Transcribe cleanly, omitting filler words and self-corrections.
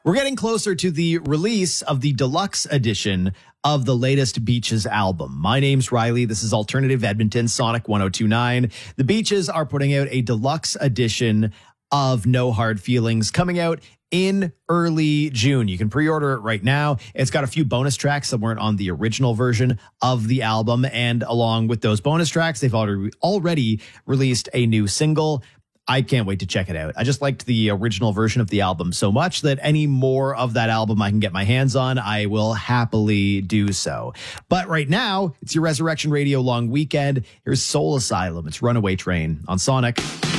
We're getting closer to the release of the deluxe edition of the latest Beaches album. My name's Riley. This is Alternative Edmonton, Sonic 102.9. The Beaches are putting out a deluxe edition of No Hard Feelings coming out in early June. You can pre-order it right now. It's got a few bonus tracks that weren't on the original version of the album. And along with those bonus tracks, they've already released a new single. I can't wait to check it out. I just liked the original version of the album so much that any more of that album I can get my hands on, I will happily do so. But right now, it's your Resurrection Radio long weekend. Here's Soul Asylum. It's Runaway Train on Sonic.